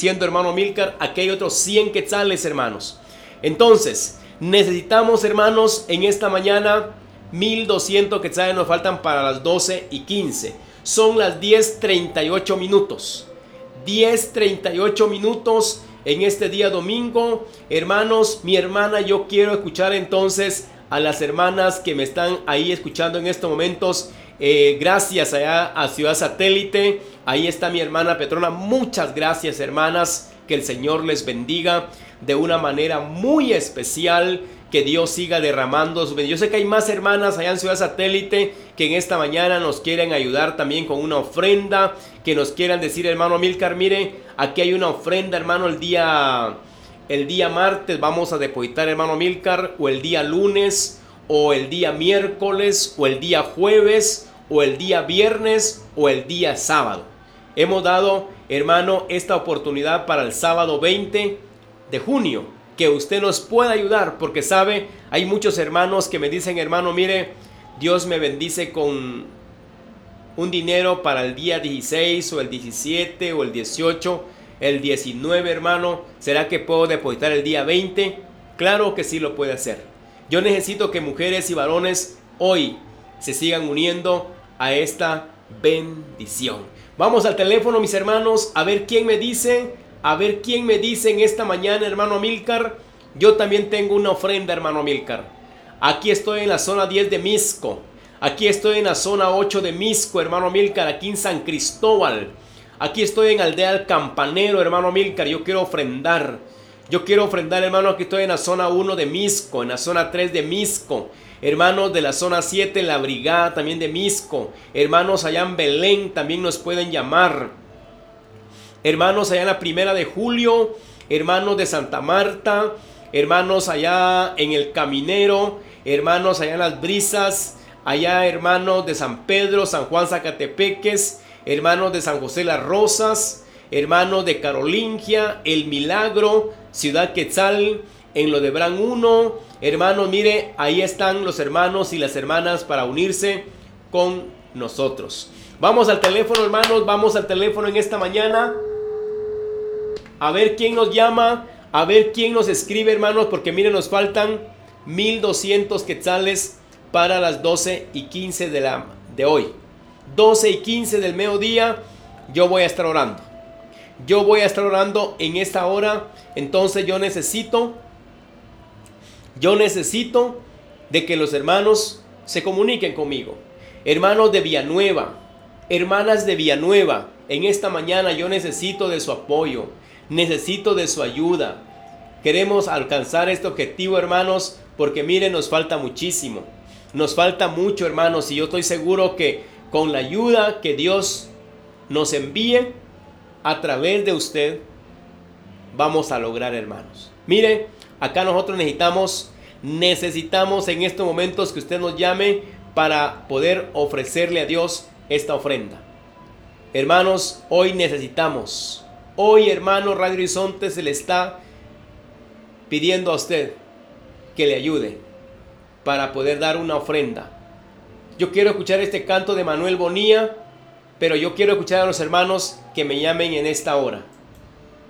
diciendo, hermano Milcar, aquí hay otros 100 quetzales, hermanos. Entonces, necesitamos, hermanos, en esta mañana 1200 quetzales nos faltan para las 12:15. Son las 10:38 minutos. 10:38 minutos en este día domingo. Hermanos, mi hermana, yo quiero escuchar entonces a las hermanas que me están ahí escuchando en estos momentos. Gracias allá a Ciudad Satélite. Ahí está mi hermana Petrona. Muchas gracias, hermanas. Que el Señor les bendiga de una manera muy especial. Que Dios siga derramando su bendición. Yo sé que hay más hermanas allá en Ciudad Satélite que en esta mañana nos quieren ayudar también con una ofrenda. Que nos quieran decir, hermano Milcar, mire, aquí hay una ofrenda, hermano, el día martes vamos a depositar, hermano Milcar, o el día lunes, o el día miércoles, o el día jueves, o el día viernes, o el día sábado. Hemos dado, hermano, esta oportunidad para el sábado 20 de junio, que usted nos pueda ayudar, porque sabe, hay muchos hermanos que me dicen, hermano, mire, Dios me bendice con un dinero para el día 16, o el 17, o el 18, el 19, hermano, ¿será que puedo depositar el día 20? Claro que sí lo puede hacer. Yo necesito que mujeres y varones hoy se sigan uniendo a esta bendición. Vamos al teléfono, mis hermanos, a ver quién me dice, en esta mañana, hermano Milcar. Yo también tengo una ofrenda, hermano Milcar. Aquí estoy en la zona 10 de Misco. Aquí estoy en la zona 8 de Misco, hermano Milcar, aquí en San Cristóbal. Aquí estoy en Aldea del Campanero, hermano Milcar. Yo quiero ofrendar, hermano. Aquí estoy en la zona 1 de Misco, en la zona 3 de Misco. Hermanos de la zona 7 en la Brigada también de Misco. Hermanos allá en Belén también nos pueden llamar. Hermanos allá en la 1 de Julio. Hermanos de Santa Marta. Hermanos allá en el Caminero. Hermanos allá en Las Brisas. Allá, hermanos de San Pedro, San Juan Zacatepeques. Hermanos de San José Las Rosas. Hermanos de Carolingia, El Milagro, Ciudad Quetzal, en lo de Bran 1. Hermanos, mire, ahí están los hermanos y las hermanas para unirse con nosotros. Vamos al teléfono, hermanos, vamos al teléfono en esta mañana. A ver quién nos llama, a ver quién nos escribe, hermanos, porque miren, nos faltan 1200 quetzales para las 12:15 de hoy. 12:15 del mediodía, yo voy a estar orando. Yo voy a estar orando en esta hora. Entonces yo necesito de que los hermanos se comuniquen conmigo. Hermanos de Villanueva, hermanas de Villanueva, en esta mañana yo necesito de su apoyo, necesito de su ayuda. Queremos alcanzar este objetivo, hermanos, porque miren, nos falta muchísimo. Nos falta mucho, hermanos, y yo estoy seguro que con la ayuda que Dios nos envíe a través de usted, vamos a lograr, hermanos. Mire, acá nosotros necesitamos en estos momentos que usted nos llame para poder ofrecerle a Dios esta ofrenda. Hermanos, hoy necesitamos, hermano, Radio Horizonte se le está pidiendo a usted que le ayude para poder dar una ofrenda. Yo quiero escuchar este canto de Manuel Bonilla, pero yo quiero escuchar a los hermanos que me llamen en esta hora.